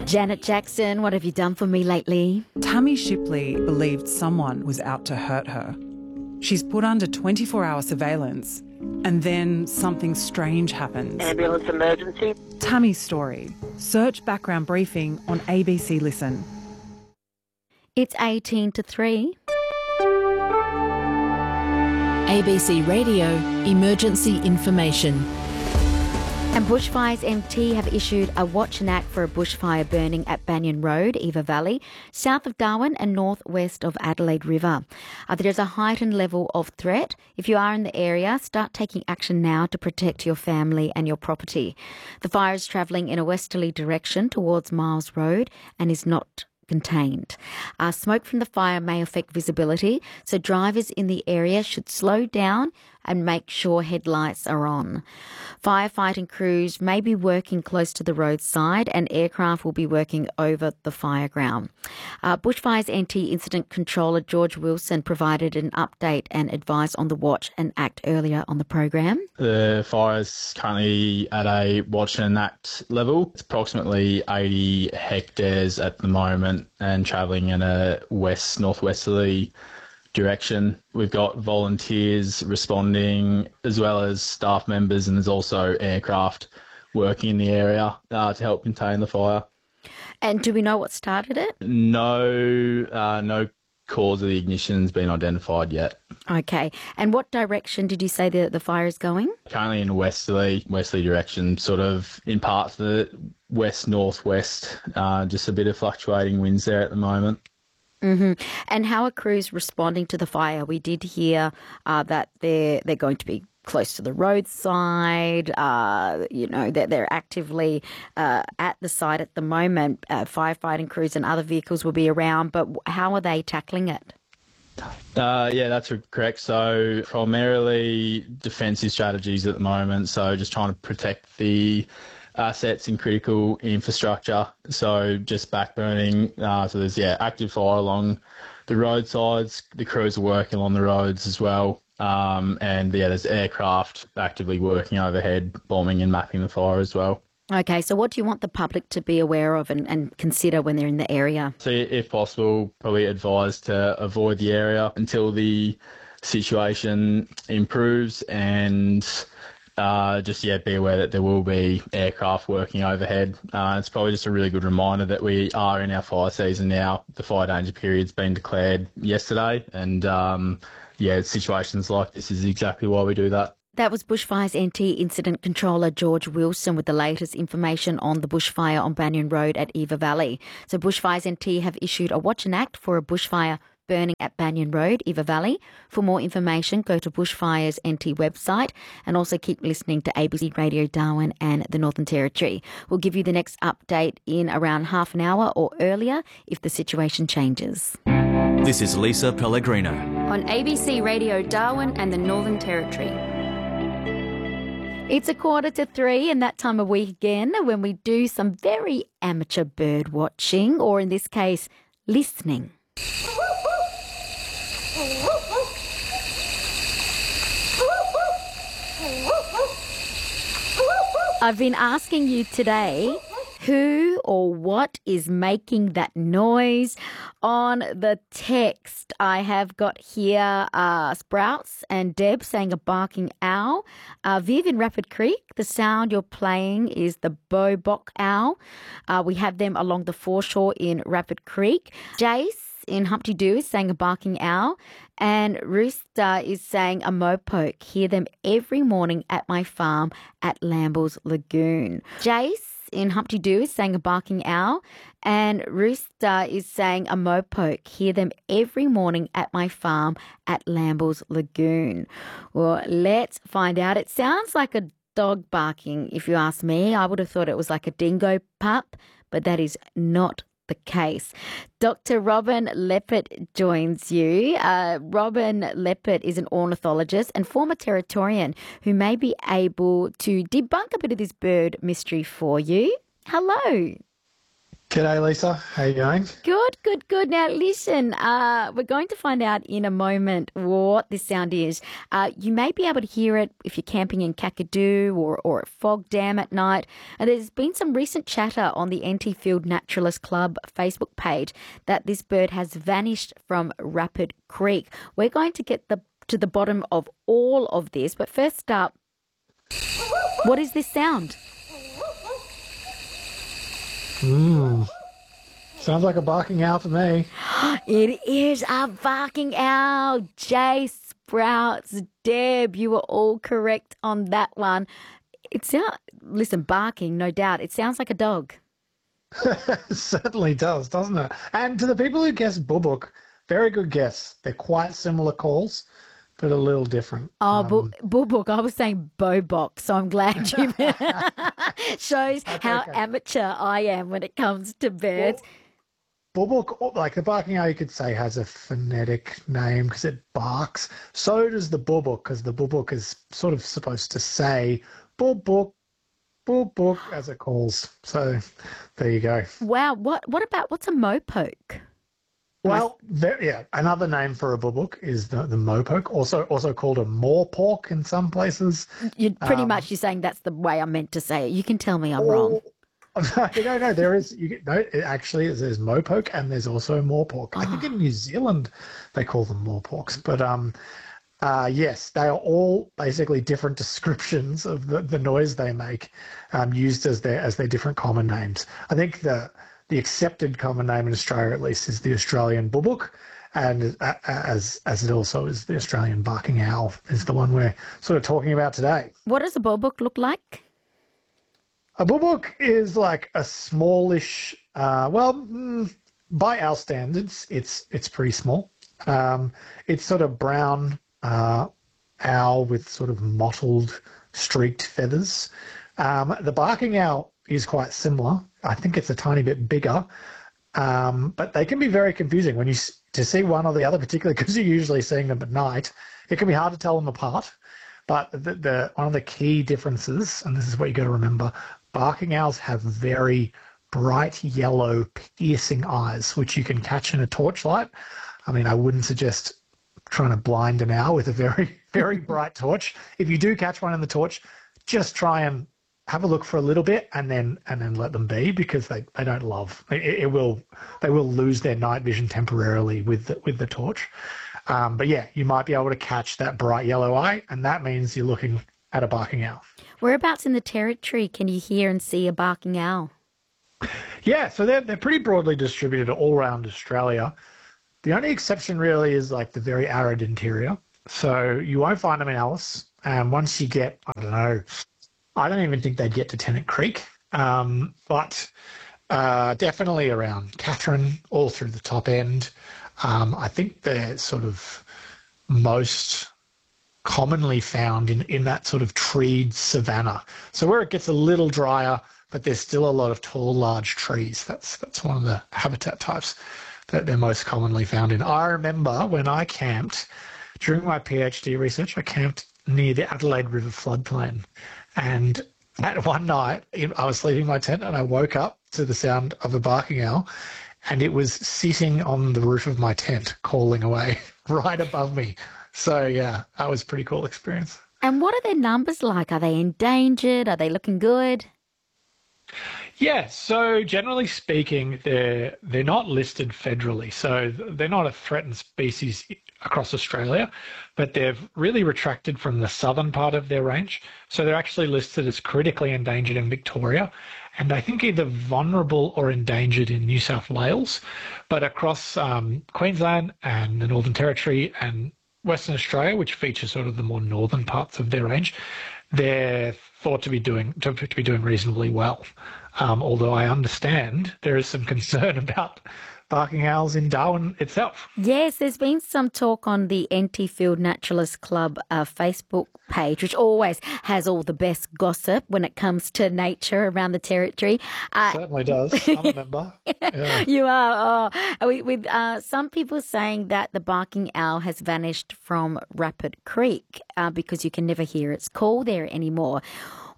Janet Jackson, what have you done for me lately? Tammy Shipley believed someone was out to hurt her. She's put under 24-hour surveillance, and then something strange happens. Ambulance emergency. Tammy's story. Search background briefing on ABC Listen. It's 18 to 3. ABC Radio Emergency Information. And Bushfires NT have issued a watch and act for a bushfire burning at Banyan Road, Eva Valley, south of Darwin and northwest of Adelaide River. There's a heightened level of threat. If you are in the area, start taking action now to protect your family and your property. The fire is travelling in a westerly direction towards Miles Road and is not contained. Smoke from the fire may affect visibility, so drivers in the area should slow down and make sure headlights are on. Firefighting crews may be working close to the roadside and aircraft will be working over the fire ground. Bushfires NT Incident Controller George Wilson provided an update and advice on the watch and act earlier on the program. The fire is currently at a watch and act level. It's approximately 80 hectares at the moment and travelling in a west-northwesterly direction. We've got volunteers responding as well as staff members, and there's also aircraft working in the area to help contain the fire. And do we know what started it? No cause of the ignition has been identified yet. Okay. And what direction did you say the fire is going? Currently in a westerly direction, sort of in parts of the west-northwest, just a bit of fluctuating winds there at the moment. Mm-hmm. And how are crews responding to the fire? We did hear that they're going to be close to the roadside, that they're actively at the site at the moment. Firefighting crews and other vehicles will be around, but how are they tackling it? Yeah, that's correct. So primarily defensive strategies at the moment, so just trying to protect the assets and critical infrastructure, so just backburning. So there's active fire along the roadsides. The crews are working on the roads as well, and there's aircraft actively working overhead, bombing and mapping the fire as well. Okay, so what do you want the public to be aware of and consider when they're in the area? So if possible, probably advise to avoid the area until the situation improves, and be aware that there will be aircraft working overhead. It's probably just a really good reminder that we are in our fire season now. The fire danger period's been declared yesterday, and situations like this is exactly why we do that. That was Bushfires NT Incident Controller George Wilson with the latest information on the bushfire on Banyan Road at Eva Valley. So Bushfires NT have issued a watch and act for a bushfire burning at Banyan Road, Eva Valley. For more information, go to Bushfires NT website and also keep listening to ABC Radio Darwin and the Northern Territory. We'll give you the next update in around half an hour or earlier if the situation changes. This is Lisa Pellegrino on ABC Radio Darwin and the Northern Territory. It's 2:45 and that time of week again when we do some very amateur bird watching, or in this case, listening. I've been asking you today who or what is making that noise on the text. I have got here Sprouts and Deb saying a barking owl. Viv in Rapid Creek, the sound you're playing is the Boboc owl. We have them along the foreshore in Rapid Creek. Jace in Humpty Doo is saying a barking owl, and Rooster is saying a mopoke. Hear them every morning at my farm at Lamble's Lagoon. Jace in Humpty Doo is saying a barking owl, and Rooster is saying a mopoke. Hear them every morning at my farm at Lamble's Lagoon. Well, let's find out. It sounds like a dog barking, if you ask me. I would have thought it was like a dingo pup, but that is not the case. Dr. Robin Leppert joins you. Robin Leppert is an ornithologist and former Territorian who may be able to debunk a bit of this bird mystery for you. Hello. G'day, Lisa. How you going? Good, good, good. Now, listen, we're going to find out in a moment what this sound is. You may be able to hear it if you're camping in Kakadu or at Fog Dam at night. And there's been some recent chatter on the NT Field Naturalist Club Facebook page that this bird has vanished from Rapid Creek. We're going to get to the bottom of all of this. But first up, what is this sound? Sounds like a barking owl to me. It is a barking owl. Jay, Sprouts, Deb, you were all correct on that one. Listen, barking, no doubt. It sounds like a dog. It certainly does, doesn't it? And to the people who guessed bubuk, very good guess. They're quite similar calls, but a little different. Oh, Bulbuk, I was saying Bobok, so I'm glad you shows how amateur I am when it comes to birds. Bubuk, like the barking owl, you could say has a phonetic name because it barks. So does the bubuk, because the bubuk is sort of supposed to say bubuk, bubuk as it calls. So there you go. Wow, what's a mopoke? Well, another name for a bubuk is the mopoke, also called a moorpork in some places. You're saying that's the way I meant to say it. You can tell me I'm wrong. No, there is. There's mopoke and there's also moorpork. I think in New Zealand they call them moorporks, but yes, they are all basically different descriptions of the noise they make, used as their different common names. I think the accepted common name in Australia, at least, is the Australian bubuk, and as it also is the Australian barking owl, is the one we're sort of talking about today. What does a bubuk look like? A bubuk is like a smallish, by our standards, it's pretty small. It's sort of brown owl with sort of mottled, streaked feathers. The barking owl is quite similar. I think it's a tiny bit bigger, but they can be very confusing when to see one or the other, particularly because you're usually seeing them at night. It can be hard to tell them apart. But one of the key differences, and this is what you got to remember, barking owls have very bright yellow piercing eyes, which you can catch in a torchlight. I mean, I wouldn't suggest trying to blind an owl with a very, very bright torch. If you do catch one in the torch, just try and have a look for a little bit and then let them be, because they don't love they will lose their night vision temporarily with the torch. But yeah, you might be able to catch that bright yellow eye, and that means you're looking at a barking owl. Whereabouts in the territory can you hear and see a barking owl? Yeah, so they're pretty broadly distributed all around Australia. The only exception really is like the very arid interior. So you won't find them in Alice. And once you get, I don't even think they'd get to Tennant Creek, but definitely around Katherine, all through the top end. I think they're sort of most commonly found in that sort of treed savanna. So where it gets a little drier, but there's still a lot of tall, large trees. That's one of the habitat types that they're most commonly found in. I remember when I camped during my PhD research, I camped near the Adelaide River floodplain. And that one night, I was sleeping in my tent and I woke up to the sound of a barking owl, and it was sitting on the roof of my tent calling away right above me. So, yeah, that was a pretty cool experience. And what are their numbers like? Are they endangered? Are they looking good? Yeah, so generally speaking, they're not listed federally. So they're not a threatened species across Australia, but they've really retracted from the southern part of their range. So they're actually listed as critically endangered in Victoria, and I think either vulnerable or endangered in New South Wales. But across Queensland and the Northern Territory and Western Australia, which features sort of the more northern parts of their range, they're thought to be doing reasonably well. Although I understand there is some concern about barking owls in Darwin itself. Yes, there's been some talk on the NT Field Naturalist Club Facebook page, which always has all the best gossip when it comes to nature around the territory. Certainly does. I'm a member. Yeah. You are. Oh. With some people saying that the barking owl has vanished from Rapid Creek because you can never hear its call there anymore.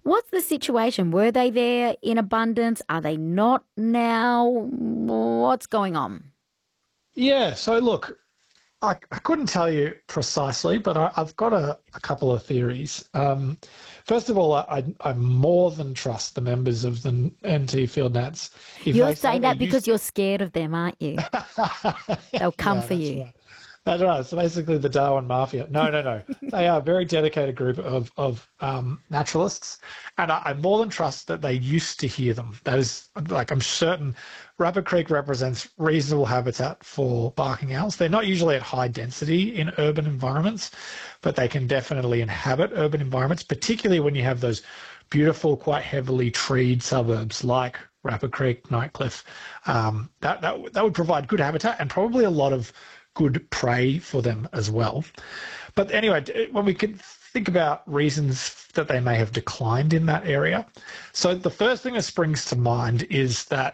What's the situation? Were they there in abundance? Are they not now? What's going on? Yeah, so look, I couldn't tell you precisely, but I've got a couple of theories. First of all, I more than trust the members of the NT Field Nats. If You're they say saying they that because used- you're scared of them, aren't you? They'll come Yeah, for that's you. right. That's right. So basically, the Darwin Mafia. No. They are a very dedicated group of naturalists, and I more than trust that they used to hear them. That is, like, I'm certain Rapid Creek represents reasonable habitat for barking owls. They're not usually at high density in urban environments, but they can definitely inhabit urban environments, particularly when you have those beautiful, quite heavily treed suburbs like Rapid Creek, Nightcliff. That would provide good habitat and probably a lot of good prey for them as well. But anyway, when we can think about reasons that they may have declined in that area. So the first thing that springs to mind is that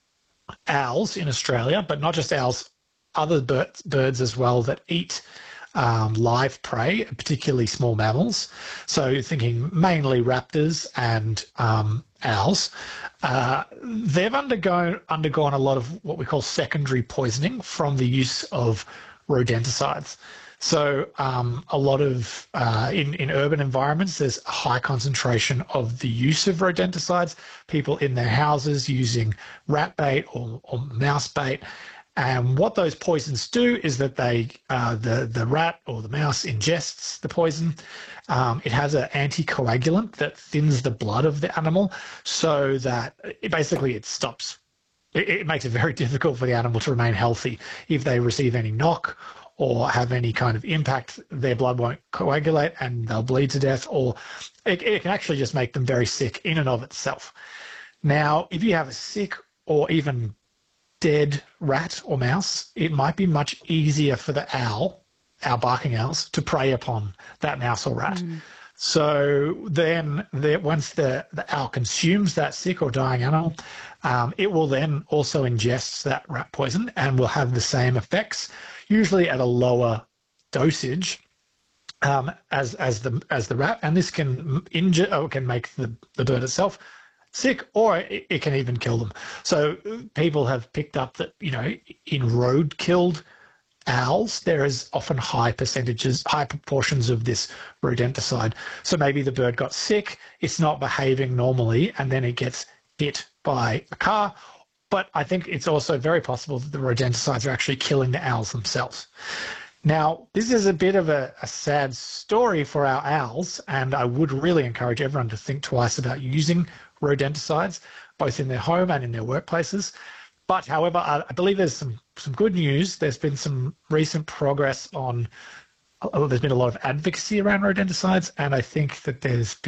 owls in Australia, but not just owls, other birds as well that eat live prey, particularly small mammals. So thinking mainly raptors and owls, they've undergone a lot of what we call secondary poisoning from the use of rodenticides. So a lot of in urban environments, there's a high concentration of the use of rodenticides. People in their houses using rat bait or mouse bait. And what those poisons do is that the rat or the mouse ingests the poison. It has an anticoagulant that thins the blood of the animal so that it stops. It makes it very difficult for the animal to remain healthy. If they receive any knock or have any kind of impact, their blood won't coagulate and they'll bleed to death, or it can actually just make them very sick in and of itself. Now, if you have a sick or even dead rat or mouse, it might be much easier for the owl, our barking owls, to prey upon that mouse or rat. So then once the owl consumes that sick or dying animal, it will then also ingest that rat poison and will have the same effects, usually at a lower dosage as the rat. And this can injure or can make the bird itself sick, or it can even kill them. So people have picked up that, in road-killed owls, there is often high proportions of this rodenticide. So maybe the bird got sick, it's not behaving normally, and then it gets hit by a car. But I think it's also very possible that the rodenticides are actually killing the owls themselves. Now, this is a bit of a sad story for our owls, and I would really encourage everyone to think twice about using rodenticides, both in their home and in their workplaces. But however, I believe there's some good news. There's been some recent progress there's been a lot of advocacy around rodenticides, and I think that there's been